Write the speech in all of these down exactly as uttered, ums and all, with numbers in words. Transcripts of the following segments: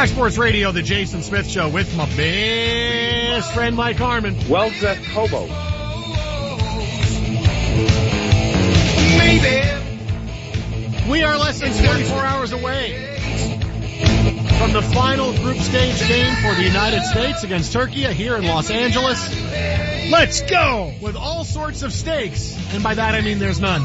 Fox Sports Radio, the Jason Smith Show with my best friend Mike Harmon. Well-dressed hobo. Maybe. We are less than twenty-four hours away from the final group stage game for the United States against Turkey here in Los Angeles. Let's go! With all sorts of stakes, and by that I mean there's none.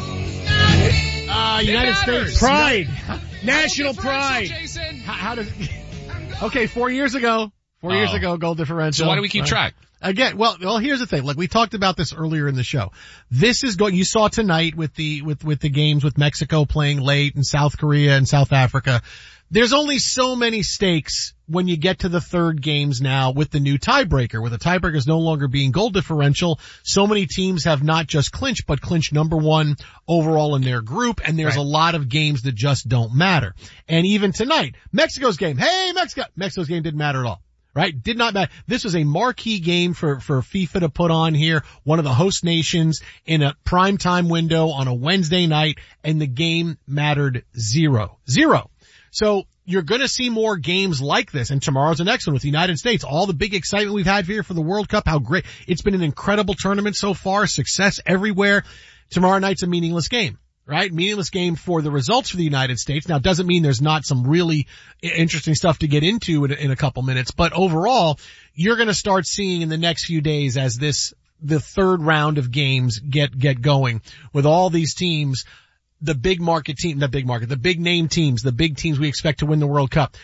Uh, United States. Pride. National pride. How, how does... Okay, four years ago. Four oh. years ago, goal differential. So why do we keep right? track? Again, well, well, here's the thing. Look, we talked about this earlier in the show. This is going, you saw tonight with the, with, with the games with Mexico playing late and South Korea and South Africa. There's only so many stakes when you get to the third games now with the new tiebreaker, where the tiebreaker is no longer being goal differential. So many teams have not just clinched, but clinched number one overall in their group, and there's right. a lot of games that just don't matter. And even tonight, Mexico's game, hey, Mexico, Mexico's game didn't matter at all. Right? Did not matter. This was a marquee game for, for FIFA to put on here, one of the host nations in a primetime window on a Wednesday night, and the game mattered zero. Zero. So you're going to see more games like this, and tomorrow's the next one with the United States. All the big excitement we've had here for the World Cup, how great. It's been an incredible tournament so far, success everywhere. Tomorrow night's a meaningless game, right? Meaningless game for the results for the United States. Now, it doesn't mean there's not some really interesting stuff to get into in, in a couple minutes, but overall, you're going to start seeing in the next few days as this, the third round of games get, get going with all these teams, the big market team, the big market, the big name teams, the big teams we expect to win the World Cup.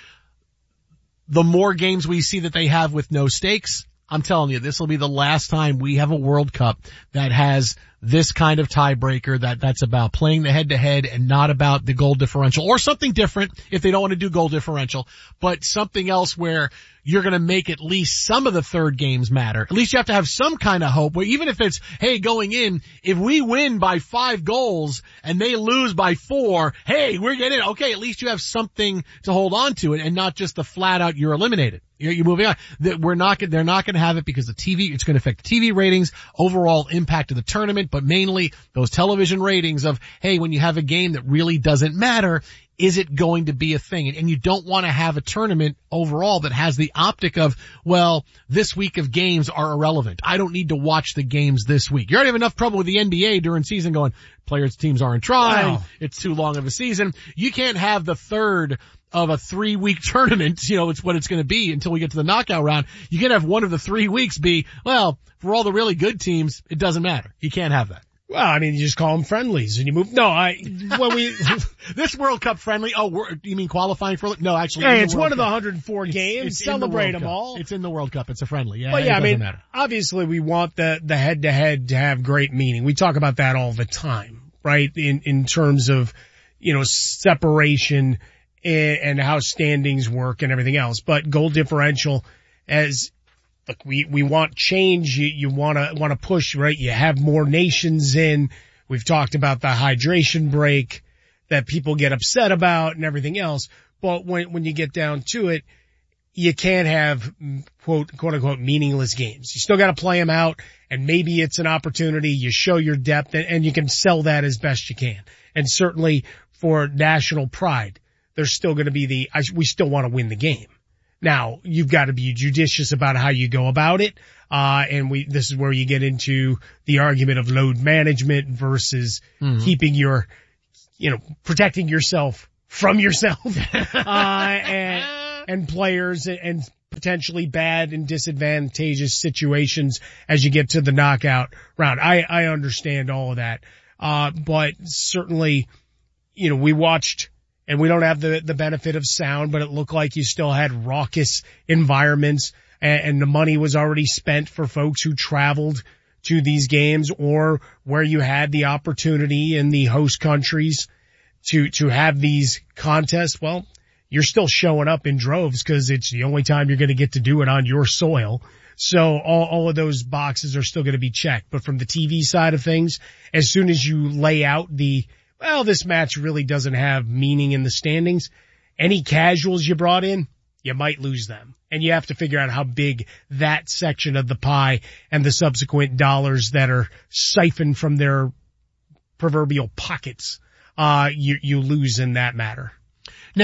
The more games we see that they have with no stakes, I'm telling you, this will be the last time we have a World Cup that has this kind of tiebreaker that that's about playing the head-to-head and not about the goal differential, or something different if they don't want to do goal differential, but something else where you're going to make at least some of the third games matter. At least you have to have some kind of hope where even if it's, hey, going in, if we win by five goals and they lose by four, hey, we're getting it. Okay, at least you have something to hold on to it and not just the flat out you're eliminated. You're, you're moving on. That we're not, they're not going to have it because the T V, it's going to affect the T V ratings, overall impact of the tournament, but mainly those television ratings of, hey, when you have a game that really doesn't matter, is it going to be a thing? And you don't want to have a tournament overall that has the optic of, well, this week of games are irrelevant. I don't need to watch the games this week. You already have enough trouble with the N B A during season going, players, teams aren't trying. Wow. It's too long of a season. You can't have the third of a three week tournament. You know, it's what it's going to be until we get to the knockout round. You can have one of the three weeks be, well, for all the really good teams, it doesn't matter. You can't have that. Well, I mean, you just call them friendlies and you move. No, I, when we, this World Cup friendly. Oh, we're, you mean qualifying for, no, actually. Hey, it's one Cup. of the one hundred four it's, games. It's Celebrate the them all. It's in the World Cup. It's a friendly. Yeah. But yeah, it I mean, matter. Obviously we want the, the head to head to have great meaning. We talk about that all the time, right? In, in terms of, you know, separation and, and how standings work and everything else. But goal differential as, look, we, we want change. You, you wanna, wanna push, right? You have more nations in. We've talked about the hydration break that people get upset about and everything else. But when, when you get down to it, you can't have quote, quote unquote meaningless games. You still got to play them out, and maybe it's an opportunity. You show your depth, and, and you can sell that as best you can. And certainly for national pride, there's still going to be the, I, we still want to win the game. Now, you've got to be judicious about how you go about it. Uh, and we, this is where you get into the argument of load management versus mm-hmm. keeping your, you know, protecting yourself from yourself, uh, and, and players and potentially bad and disadvantageous situations as you get to the knockout round. I, I understand all of that. Uh, but certainly, you know, we watched, and we don't have the, the benefit of sound, but it looked like you still had raucous environments, and, and the money was already spent for folks who traveled to these games or where you had the opportunity in the host countries to, to have these contests. Well, you're still showing up in droves because it's the only time you're going to get to do it on your soil. So all, all of those boxes are still going to be checked. But from the T V side of things, as soon as you lay out the, well, this match really doesn't have meaning in the standings, any casuals you brought in, you might lose them. And you have to figure out how big that section of the pie and the subsequent dollars that are siphoned from their proverbial pockets, uh, you, you lose in that matter. Now,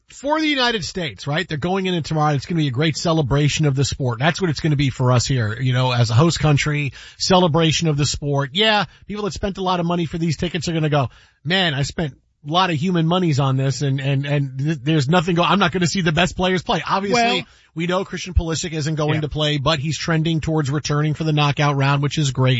for the United States, right? They're going in and tomorrow. It's going to be a great celebration of the sport. That's what it's going to be for us here, you know, as a host country, celebration of the sport. Yeah, people that spent a lot of money for these tickets are going to go, man, I spent a lot of human monies on this and, and, and th- there's nothing go, I'm not going to see the best players play. Obviously, well, we know Christian Pulisic isn't going yeah. to play, but he's trending towards returning for the knockout round, which is great.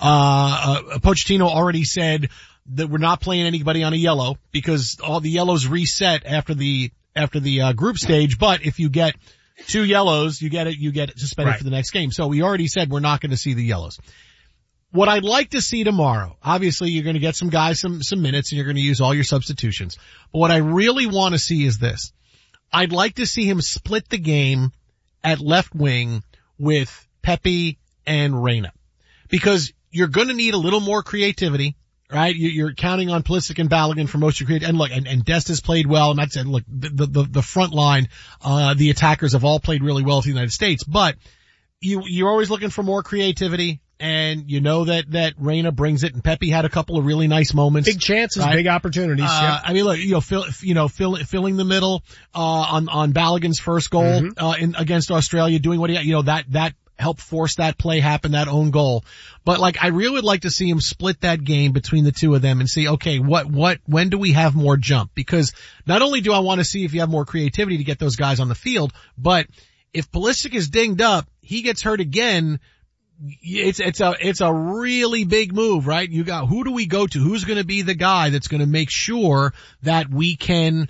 Uh, uh, Pochettino already said that we're not playing anybody on a yellow because all the yellows reset after the, after the, uh, group stage. But if you get two yellows, you get it, you get suspended right. for the next game. So we already said we're not going to see the yellows. What I'd like to see tomorrow, obviously you're going to get some guys some, some minutes and you're going to use all your substitutions. But what I really want to see is this. I'd like to see him split the game at left wing with Pepe and Reyna. Because you're going to need a little more creativity, right? You're counting on Pulisic and Balogun for most of your creativity. And look, and, and Dest has played well. And that's, and look, the, the, the front line, uh, the attackers have all played really well for the United States. But you, you're always looking for more creativity. And you know that, that Reyna brings it, and Pepe had a couple of really nice moments. Big chances, right? Big opportunities. Uh, yeah. I mean, look, you know, fill, you know, fill, filling the middle, uh, on, on Balogun's first goal, mm-hmm. uh, in, against Australia, doing what he, you know, that, that helped force that play happen, that own goal. But like, I really would like to see him split that game between the two of them and see, okay, what, what, when do we have more jump? Because not only do I want to see if you have more creativity to get those guys on the field, but if Pulisic is dinged up, he gets hurt again, It's, it's a, it's a really big move, right? You got, who do we go to? Who's going to be the guy that's going to make sure that we can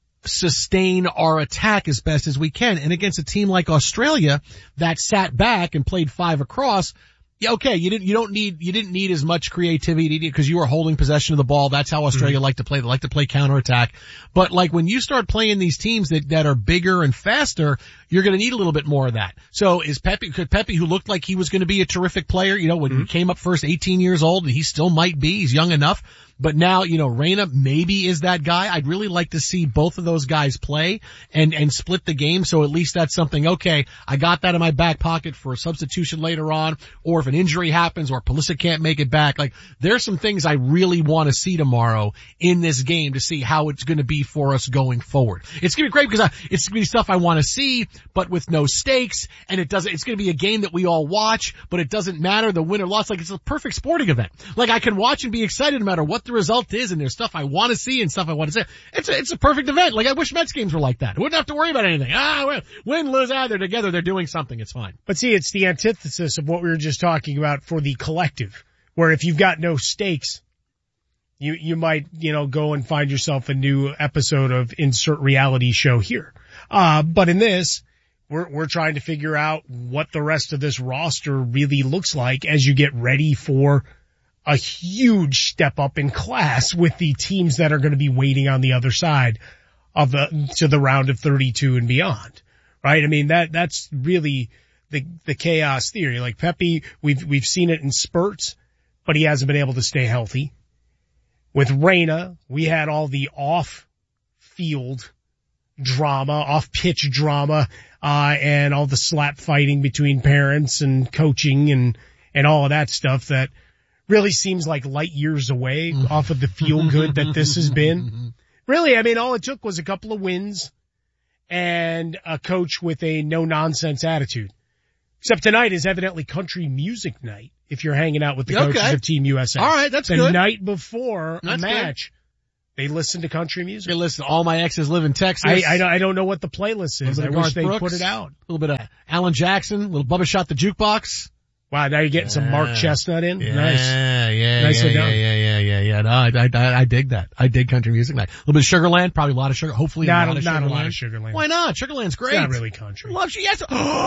sustain our attack as best as we can? And against a team like Australia that sat back and played five across, yeah, okay, you didn't, you don't need, you didn't need as much creativity because you were holding possession of the ball. That's how Australia mm-hmm. like to play. They like to play counterattack. But like when you start playing these teams that, that are bigger and faster, you're going to need a little bit more of that. So is Pepe, could Pepe, who looked like he was going to be a terrific player, you know, when mm-hmm. he came up first, eighteen years old, and he still might be, he's young enough. But now, you know, Reyna maybe is that guy. I'd really like to see both of those guys play and, and split the game. So at least that's something, okay, I got that in my back pocket for a substitution later on, or if an injury happens or Pulisic can't make it back. Like, there's some things I really want to see tomorrow in this game to see how it's going to be for us going forward. It's going to be great because I, it's going to be stuff I want to see, but with no stakes, and it doesn't, it's going to be a game that we all watch, but it doesn't matter the win or loss. Like, it's a perfect sporting event. Like, I can watch and be excited no matter what the result is, and there's stuff I want to see and stuff I want to say. It's a, it's a perfect event. Like, I wish Mets games were like that. I wouldn't have to worry about anything. Ah, win, lose, ah, they're together, they're doing something, it's fine. But see, it's the antithesis of what we were just talking about for the collective, where if you've got no stakes, you, you might, you know, go and find yourself a new episode of insert reality show here. Uh, but in this, we're, we're trying to figure out what the rest of this roster really looks like as you get ready for a huge step up in class with the teams that are going to be waiting on the other side of the, to the round of thirty-two and beyond, right? I mean, that, that's really the, the chaos theory. Like Pepe, we've, we've seen it in spurts, but he hasn't been able to stay healthy. With Reyna, we had all the off-field drama, off-pitch drama, uh, and all the slap fighting between parents and coaching and, and all of that stuff that really seems like light years away off of the feel good that this has been. Really, I mean, all it took was a couple of wins and a coach with a no nonsense attitude. Except tonight is evidently country music night if you're hanging out with the coaches okay. of Team U S A. All right, that's the good. The night before that's a match, good. They listen to country music. They listen. All my exes live in Texas. I, I, don't, I don't know what the playlist is. I wish they Brooks, put it out. A little bit of Alan Jackson, a little Bubba Shot the Jukebox. Wow, now you're getting yeah. some Mark Chestnut in? Yeah, nice. Yeah, yeah, Nicely yeah, done. yeah, yeah, yeah, yeah. No, I, I, I dig that. I dig country music night. A little bit of Sugarland, probably a lot of sugar. Hopefully not, a lot of not Sugarland. a lot of Sugarland. Why not? Sugarland's great. It's not really country. I love you. Yes.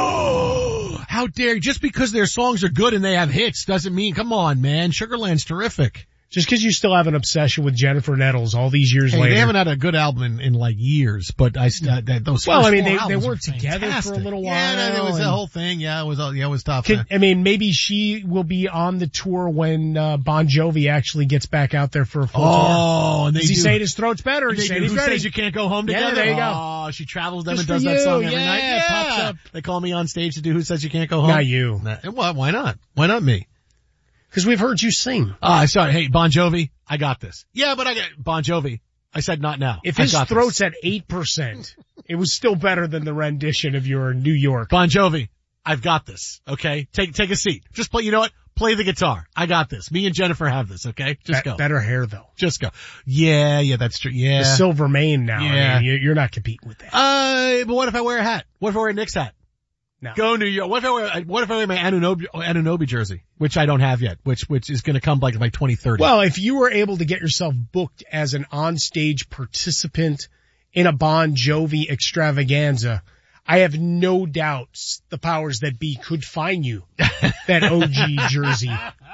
Oh, how dare you. Just because their songs are good and they have hits doesn't mean, come on, man. Sugarland's terrific. Just because you still have an obsession with Jennifer Nettles all these years hey, later. They haven't had a good album in, in like years, but I uh, that, those well, first I mean, four they albums they were were together fantastic. for a little while. Yeah, no, it was the whole thing. Yeah, it was yeah, it was tough. Can, I mean, maybe she will be on the tour when uh, Bon Jovi actually gets back out there for a full oh, tour. Oh, and they Is he do. saying his throat's better? He's saying he's who ready. says you can't go home together? Yeah, there you go. Oh, she travels them Just and does for that you. song every yeah, night. Yeah, pops up. They call me on stage to do Who Says You Can't Go Home? Not you. Nah, well, why not? Why not me? Because we've heard you sing. Ah, uh, sorry. Hey, Bon Jovi, I got this. Yeah, but I got Bon Jovi. I said not now. If I his got throat's this. at eight percent, it was still better than the rendition of your New York. Bon Jovi, I've got this. Okay, take take a seat. Just play. You know what? Play the guitar. I got this. Me and Jennifer have this. Okay, just Be- go. Better hair though. Just go. Yeah, yeah, that's true. Yeah. The silver mane now. Yeah. I mean, you're not competing with that. Uh, but what if I wear a hat? What if I wear a Knicks hat? No. Go New York. What if I wear, what if I wear my Anunoby, Anunoby jersey, which I don't have yet, which, which is going to come like by twenty thirty. Well, if you were able to get yourself booked as an onstage participant in a Bon Jovi extravaganza, I have no doubts the powers that be could find you that O G jersey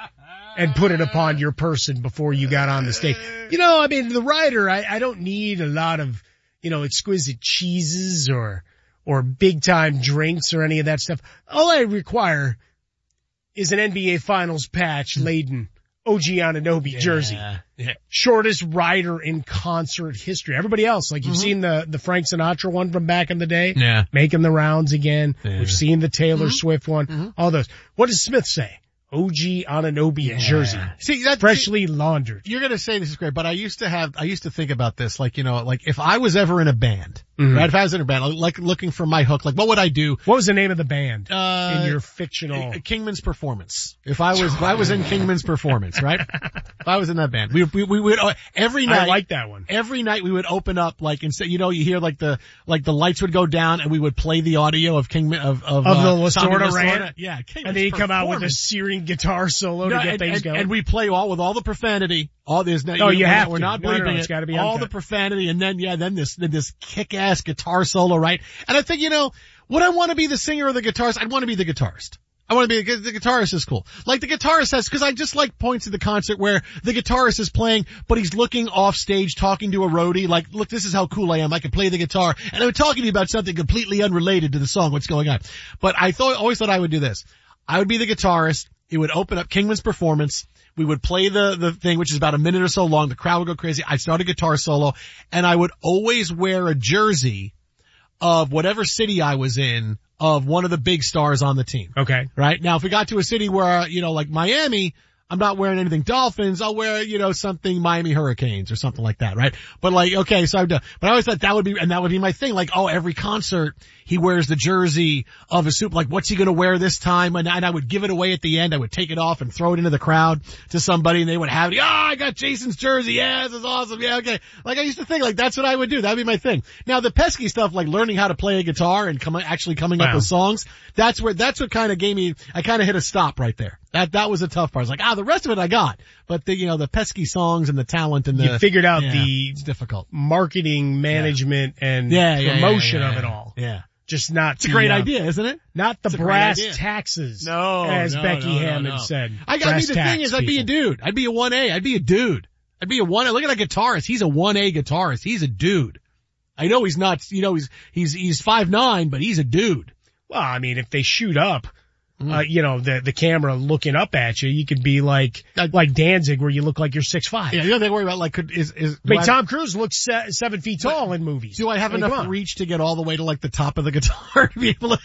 and put it upon your person before you got on the stage. You know, I mean, the rider, I, I don't need a lot of, you know, exquisite cheeses or, or big time drinks or any of that stuff. All I require is an N B A Finals patch laden O G Anunoby yeah, jersey. Yeah. Shortest rider in concert history. Everybody else, like you've mm-hmm. seen the, the Frank Sinatra one from back in the day. Yeah. Making the rounds again. Yeah. We've seen the Taylor mm-hmm. Swift one. Mm-hmm. All those. What does Smith say? O G Anunoby yeah. jersey. See, that, freshly laundered. You're going to say this is great, but I used to have, I used to think about this, like, you know, like if I was ever in a band, mm-hmm. right? If I was in a band, like looking for my hook, like what would I do? What was the name of the band uh, in your fictional? Kingman's Performance. If I was, if I was in Kingman's Performance, right? If I was in that band, we, we, we would, uh, every night. I like that one. Every night we would open up, like, instead, you know, you hear like the, like the lights would go down and we would play the audio of Kingman, of, of, of uh, the Lasorda rant. Yeah. Kingman's and then you come out with a searing guitar solo no, to get and, things and, going. And we play all with all the profanity. All there's no, oh, you, you have we're to. not no, no, no, bleeping it's it. gotta be all uncut. the profanity, and then yeah, then this then this kick-ass guitar solo, right? And I think, you know, would I want to be the singer or the guitarist? I'd want to be the guitarist. I want to be the guitarist is cool. Like the guitarist says, because I just like points at the concert where the guitarist is playing, but he's looking off stage, talking to a roadie. Like, look, this is how cool I am. I can play the guitar, and I'm talking to you about something completely unrelated to the song. What's going on? But I thought, always thought I would do this. I would be the guitarist. It would open up Kingman's Performance. We would play the, the thing, which is about a minute or so long. The crowd would go crazy. I'd start a guitar solo, and I would always wear a jersey of whatever city I was in of one of the big stars on the team. Okay. Right? Now, if we got to a city where, you know, like Miami, I'm not wearing anything Dolphins. I'll wear, you know, something Miami Hurricanes or something like that, right? But like, okay, so I've done, but I always thought that would be, and that would be my thing. Like, oh, every concert, he wears the jersey of a super, like, what's he gonna wear this time? And, and I would give it away at the end. I would take it off and throw it into the crowd to somebody, and they would have it. Oh, I got Jason's jersey. Yeah, this is awesome. Yeah, okay. Like, I used to think, like, that's what I would do. That'd be my thing. Now, the pesky stuff, like learning how to play a guitar and come, actually coming wow. up with songs, that's where, that's what kind of gave me, I kind of hit a stop right there. That, that was a tough part. I was like, ah, the rest of it I got. But the, you know, the pesky songs and the talent and the. You figured out yeah, the it's difficult. marketing, management, yeah. and yeah, yeah, promotion yeah, yeah, of it yeah. all. Yeah. Just not It's the, a great uh, idea, isn't it? Not the it's brass taxes. No. As no, Becky no, no, Hammond no. said. I got, I mean, the thing is, I'd be a dude. I'd be a one A. I'd be a dude. I'd be a one A. Look at that guitarist. He's a one A guitarist. He's a dude. I know he's not, you know, he's, he's, he's five nine, but he's a dude. Well, I mean, if they shoot up, mm. uh, you know, the, the camera looking up at you, you could be like, uh, like Danzig where you look like you're six five. Yeah, you know, they worry about like, could, is, is, I mean, Tom Cruise looks se- seven feet tall but, in movies. Do I have I mean, enough reach to get all the way to like the top of the guitar to be able to?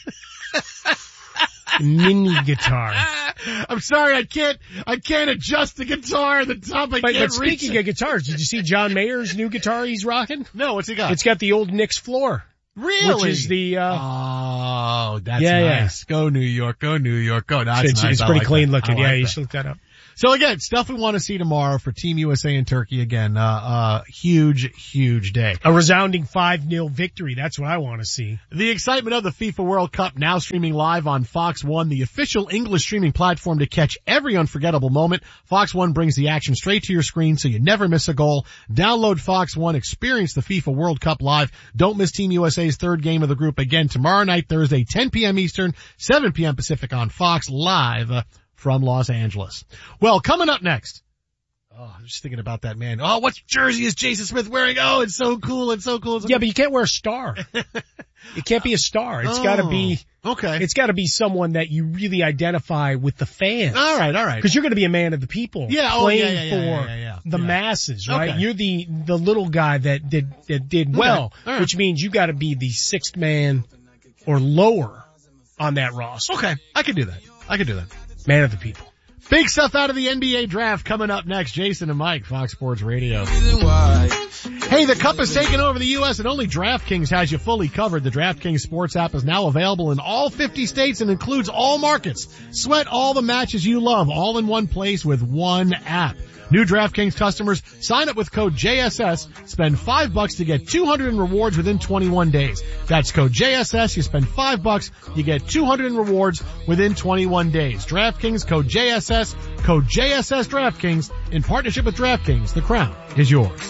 Mini guitar. I'm sorry, I can't, I can't adjust the guitar at the top. I but, can't but reach speaking it. of guitars, did you see John Mayer's new guitar he's rocking? No, what's he got? It's got the old Nick's floor. Really? Which is the, uh. Oh, that's yeah, nice. Yeah. Go New York, go New York, go. That's it's, nice. It's pretty like clean that. looking. Like yeah, that. you should look that up. So again, stuff we want to see tomorrow for Team U S A and Turkey again. Uh, uh, huge, huge day. A resounding five nil victory. That's what I want to see. The excitement of the FIFA World Cup now streaming live on Fox One, the official English streaming platform to catch every unforgettable moment. Fox One brings the action straight to your screen so you never miss a goal. Download Fox One, experience the FIFA World Cup live. Don't miss Team U S A's third game of the group again tomorrow night, Thursday, ten p.m. Eastern, seven p.m. Pacific on Fox, live uh, from Los Angeles. Well, coming up next. Oh, I'm just thinking about that, man. Oh, what jersey is Jason Smith wearing? Oh, it's so cool. It's so cool. It's so yeah, but you can't wear a star. It can't be a star. It's oh, gotta be, okay. It's gotta be someone that you really identify with the fans. All right, all right. Cause you're gonna be a man of the people. Yeah, oh, playing yeah, yeah, yeah, for yeah, yeah, yeah. the yeah. masses, right? Okay. You're the, the little guy that did, that did well, okay. right. which means you gotta be the sixth man or lower on that roster. Okay. I could do that. I could do that. Man of the people. Big stuff out of the N B A draft coming up next. Jason and Mike, Fox Sports Radio. Hey, the Cup is taking over the U S and only DraftKings has you fully covered. The DraftKings Sports app is now available in all fifty states and includes all markets. Sweat all the matches you love, all in one place with one app. New DraftKings customers, sign up with code J S S, spend five bucks to get two hundred in rewards within twenty-one days. That's code J S S, you spend five bucks, you get two hundred in rewards within twenty-one days. DraftKings, code J S S, code J S S DraftKings, in partnership with DraftKings, the crown is yours.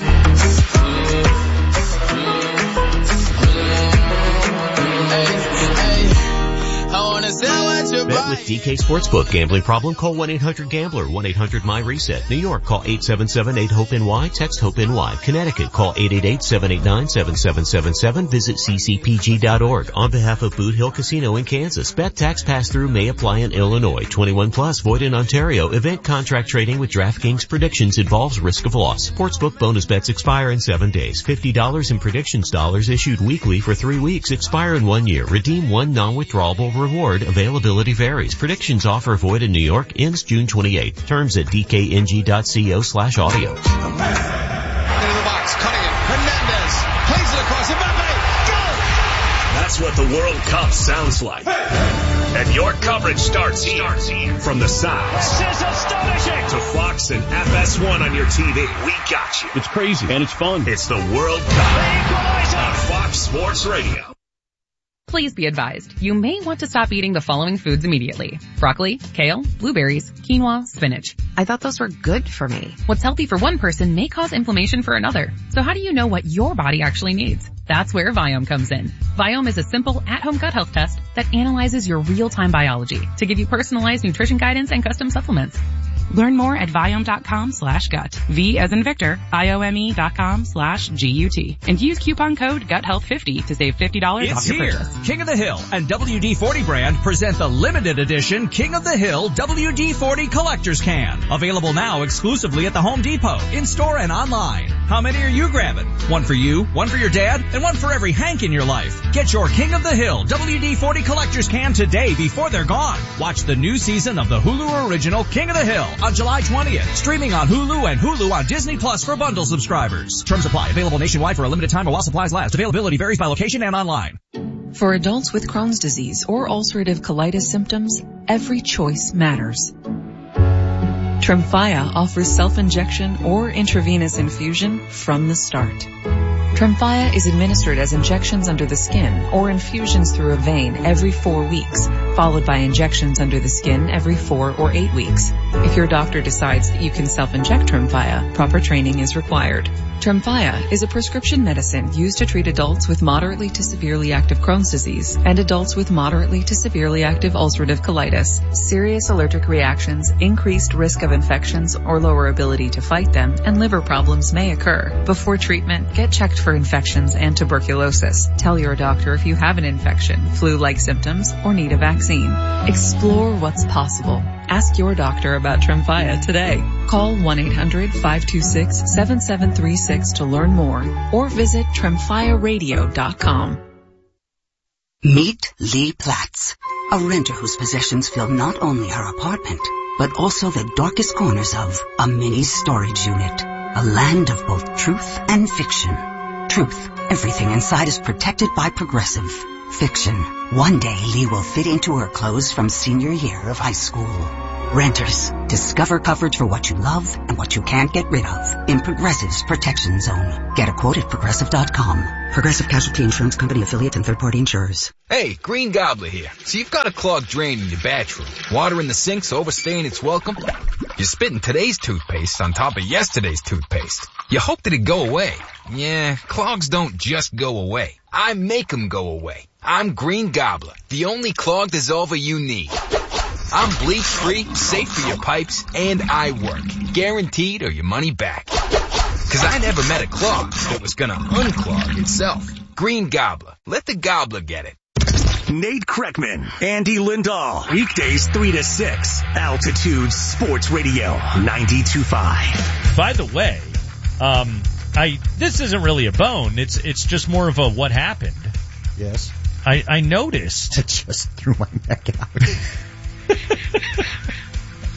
Bet with D K Sportsbook. Gambling problem? Call one eight hundred gambler, one eight hundred my reset. New York, call eight seven seven eight hope N Y, text HOPE-NY. Connecticut, call eight eight eight seven eight nine seven seven seven seven. Visit c c p g dot org. On behalf of Boot Hill Casino in Kansas, bet tax pass-through may apply in Illinois. twenty-one plus, void in Ontario. Event contract trading with DraftKings predictions involves risk of loss. Sportsbook bonus bets expire in seven days. fifty dollars in predictions dollars issued weekly for three weeks. Expire in one year. Redeem one non-withdrawable reward. Availability varies. Predictions offer void in New York. Ends June twenty-eighth. Terms at d k n g dot co slash audio. Into the box. Cunningham. Hernandez. Plays it across. Mbappe. Go! That's what the World Cup sounds like. And your coverage starts here. From the sides. This is astonishing. To Fox and F S one on your T V. We got you. It's crazy and it's fun. It's the World Cup on Fox Sports Radio. Please be advised, you may want to stop eating the following foods immediately. Broccoli, kale, blueberries, quinoa, spinach. I thought those were good for me. What's healthy for one person may cause inflammation for another. So how do you know what your body actually needs? That's where Viome comes in. Viome is a simple at-home gut health test that analyzes your real-time biology to give you personalized nutrition guidance and custom supplements. Learn more at Viome.com slash gut. V as in Victor, I-O-M-E dot com slash G-U-T. And use coupon code gut health fifty to save fifty dollars off your purchase. King of the Hill and W D forty brand present the limited edition King of the Hill W D forty Collector's Can. Available now exclusively at the Home Depot, in-store and online. How many are you grabbing? One for you, one for your dad, and one for every Hank in your life. Get your King of the Hill W D forty Collector's Can today before they're gone. Watch the new season of the Hulu original King of the Hill on July twentieth. Streaming on Hulu and Hulu on Disney Plus for bundle subscribers. Terms apply. Available nationwide for a limited time while supplies last. Availability varies by location and online. For adults with Crohn's disease or ulcerative colitis symptoms, every choice matters. Tremfya offers self-injection or intravenous infusion from the start. Tremfya is administered as injections under the skin or infusions through a vein every four weeks, followed by injections under the skin every four or eight weeks. If your doctor decides that you can self-inject Tremfya, proper training is required. Tremfya is a prescription medicine used to treat adults with moderately to severely active Crohn's disease and adults with moderately to severely active ulcerative colitis. Serious allergic reactions, increased risk of infections or lower ability to fight them, and liver problems may occur. Before treatment, get checked for infections and tuberculosis. Tell your doctor if you have an infection, flu-like symptoms, or need a vaccine. Explore what's possible. Ask your doctor about Tremfya today. Call one eight hundred five two six seven seven three six to learn more or visit tremfya radio dot com. Meet Lee Platz, a renter whose possessions fill not only her apartment, but also the darkest corners of a mini storage unit. A land of both truth and fiction. Truth, everything inside is protected by Progressive. Fiction, one day Lee will fit into her clothes from senior year of high school. Renters, discover coverage for what you love and what you can't get rid of in Progressive's Protection Zone. Get a quote at Progressive dot com. Progressive Casualty Insurance Company affiliates and third-party insurers. Hey, Green Gobbler here. So you've got a clogged drain in your bathroom. Water in the sink's overstaying its welcome. You're spitting today's toothpaste on top of yesterday's toothpaste. You hope that it go away. Yeah, clogs don't just go away. I make them go away. I'm Green Gobbler, the only clog dissolver you need. I'm bleach-free, safe for your pipes, and I work. Guaranteed or your money back. Cause I never met a clog that was gonna unclog itself. Green Gobbler. Let the gobbler get it. Nate Kreckman, Andy Lindahl. Weekdays three to six. Altitude Sports Radio ninety-two point five. By the way, um, I this isn't really a bone. It's it's just more of a what happened. Yes. I, I noticed. I just threw my neck out.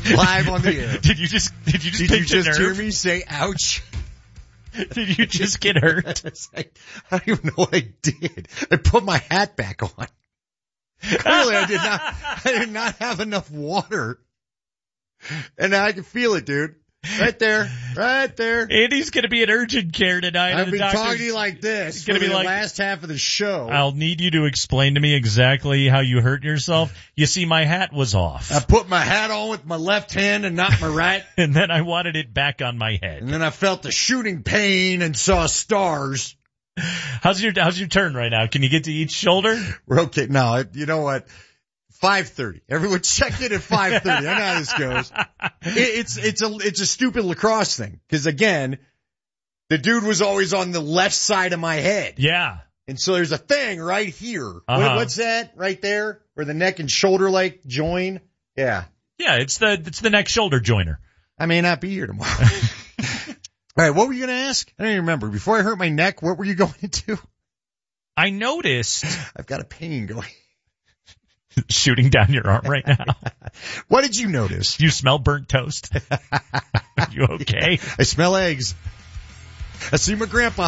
Live on the air. Did you just, did you just Did pick you just the hear nerve? me say ouch? Did you just get hurt? I, I don't even know what I did. I put my hat back on. Clearly I did not, I did not have enough water. And I can feel it, dude. Right there. Right there. Andy's gonna be in urgent care tonight. I've The been doctor's- talking to you like this It's gonna for be the like- last half of the show. I'll need you to explain to me exactly how you hurt yourself. You see, my hat was off. I put my hat on with my left hand and not my right. And then I wanted it back on my head. And then I felt the shooting pain and saw stars. How's your, how's your turn right now? Can you get to each shoulder? We're okay. No, you know what? five thirty. Everyone check in at five thirty. I know how this goes. It, it's, it's a, it's a stupid lacrosse thing. Cause again, the dude was always on the left side of my head. Yeah. And so there's a thing right here. Uh-huh. What, what's that right there? Where the neck and shoulder like join? Yeah. Yeah, it's the, it's the neck shoulder joiner. I may not be here tomorrow. All right. What were you going to ask? I don't even remember. Before I hurt my neck, what were you going into? I noticed. I've got a pain going. Shooting down your arm right now. What did you notice? You smell burnt toast. Are you okay? I smell eggs. I see my grandpa.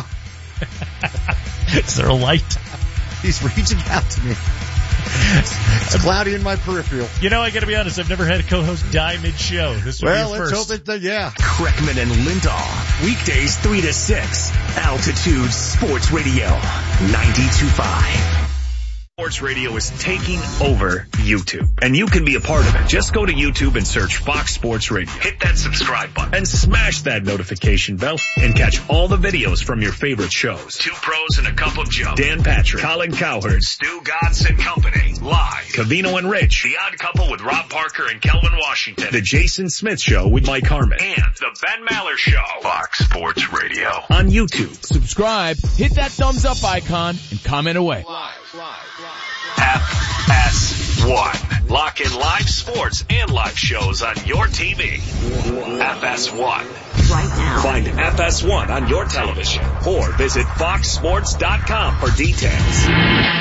Is there a light? He's reaching out to me. It's cloudy in my peripheral. You know, I gotta be honest, I've never had a co-host die mid-show. This will Well, be your let's first. hope it, uh, yeah. Kreckman and Lindahl. Weekdays three to six. Altitude Sports Radio. ninety-two point five. Sports Radio is taking over YouTube, and you can be a part of it. Just go to YouTube and search Fox Sports Radio. Hit that subscribe button and smash that notification bell and catch all the videos from your favorite shows. Two Pros and a Cup of Joe. Dan Patrick, Colin Cowherd, Stu Godson Company, live. Cavino and Rich, The Odd Couple with Rob Parker and Kelvin Washington. The Jason Smith Show with Mike Harmon. And The Ben Maller Show. Fox Sports Radio. On YouTube. Subscribe, hit that thumbs up icon, and comment away. F S one. Lock in live sports and live shows on your T V. F S one. Right now. Find F S one on your television or visit fox sports dot com for details.